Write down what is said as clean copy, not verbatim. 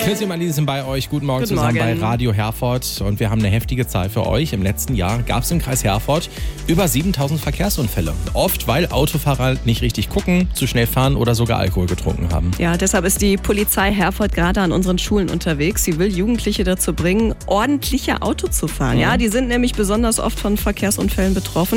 Chrissy und Marlene sind bei euch. Guten Morgen zusammen bei Morgen. Radio Herford. Und wir haben eine heftige Zahl für euch. Im letzten Jahr gab es im Kreis Herford über 7000 Verkehrsunfälle. Oft, weil Autofahrer nicht richtig gucken, zu schnell fahren oder sogar Alkohol getrunken haben. Ja, deshalb ist die Polizei Herford gerade an unseren Schulen unterwegs. Sie will Jugendliche dazu bringen, ordentlicher Auto zu fahren. Ja, die sind nämlich besonders oft von Verkehrsunfällen betroffen.